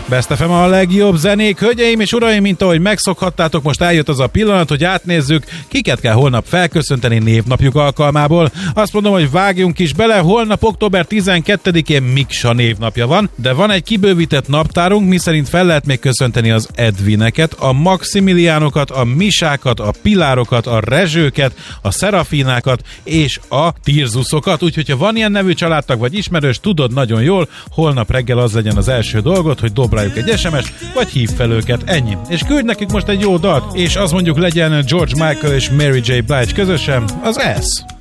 Best FM a legjobb zenék, hölgyeim és uraim, mint ahogy megszokhattátok, most eljött az a pillanat, hogy átnézzük, kiket kell holnap felköszönteni névnapjuk alkalmából. Azt mondom, hogy vágjunk is bele, holnap október 12-én Miksa névnapja van, de van egy kibővített naptárunk, miszerint fel lehet még köszönteni az Edvineket, a Maximiliánokat, a Misákat, a Pilárokat, a Rezsőket, a Szerafinákat és a Tirzuszokat, úgyhogy ha van ilyen nevű családtag vagy ismerős, tudod nagyon jól, holnap reggel az legyen az első dolgot, hogy dobáljuk egy SMS, vagy hív fel őket, ennyi. És küldj nekik most egy jó dalt, és az mondjuk legyen George Michael és Mary J. Blige közösen, az S.